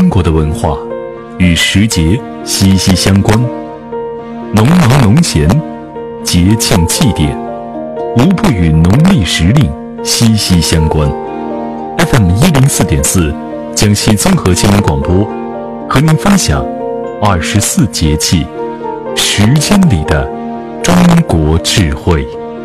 中国的文化与时节息息相关，农忙农闲，节庆祭典，无不与农历时令息息相关。FM104.4江西综合新闻广播和您分享24节气，时间里的中国智慧。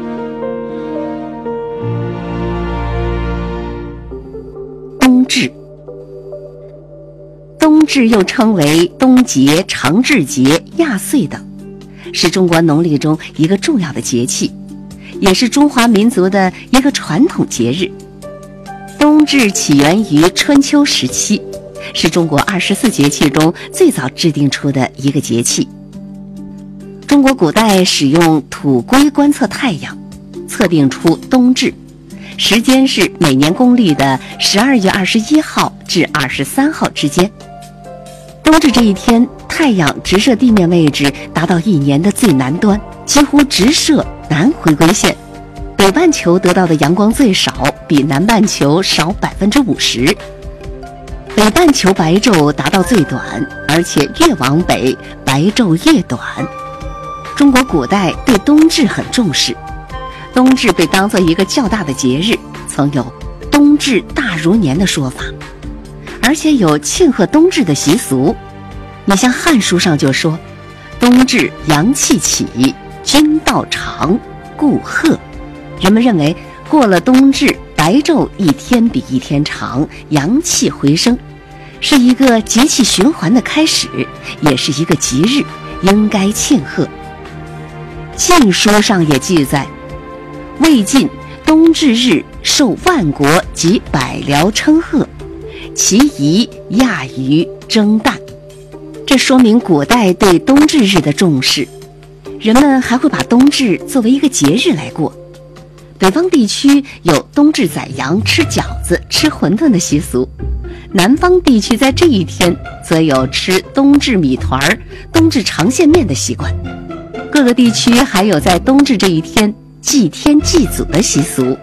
冬至又称为冬节、长至节、亚岁等，是中国农历中一个重要的节气，也是中华民族的一个传统节日。冬至起源于春秋时期，是中国24节气中最早制定出的一个节气。中国古代使用土圭观测太阳，测定出冬至，时间是每年公历的12月21号至23号之间。冬至这一天，太阳直射地面位置达到一年的最南端，几乎直射南回归线。北半球得到的阳光最少，比南半球少50%。北半球白昼达到最短，而且越往北白昼越短。中国古代对冬至很重视，冬至被当作一个较大的节日，曾有冬至大如年的说法，而且有庆贺冬至的习俗。你像《汉书》上就说，冬至阳气起，君道长，故贺。人们认为过了冬至，白昼一天比一天长，阳气回升，是一个节气循环的开始，也是一个吉日，应该庆贺。《晋书》上也记载，魏晋冬至日受万国及百僚称贺，其仪亚于征旦。这说明古代对冬至日的重视，人们还会把冬至作为一个节日来过。北方地区有冬至宰羊、吃饺子、吃馄饨的习俗，南方地区在这一天则有吃冬至米团、冬至长线面的习惯。各个地区还有在冬至这一天祭天祭祖的习俗。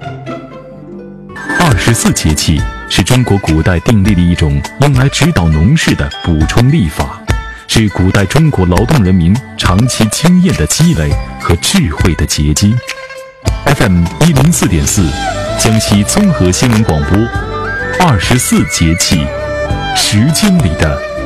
24节气是中国古代订立的一种用来指导农事的补充历法，是古代中国劳动人民长期经验的积累和智慧的结晶。FM104.4江西综合新闻广播，24节气，时间里的